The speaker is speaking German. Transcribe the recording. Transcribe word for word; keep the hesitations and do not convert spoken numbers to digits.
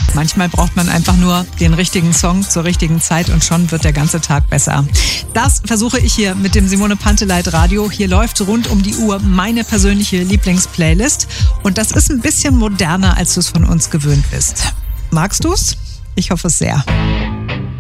Manchmal braucht man einfach nur den richtigen Song zur richtigen Zeit und schon wird der ganze Tag besser. Das versuche ich hier mit dem Simone Panteleit Radio. Hier läuft rund um die Uhr meine persönliche Lieblingsplaylist und das ist ein bisschen moderner, als du es von uns gewöhnt bist. Magst du's? Ich hoffe es sehr.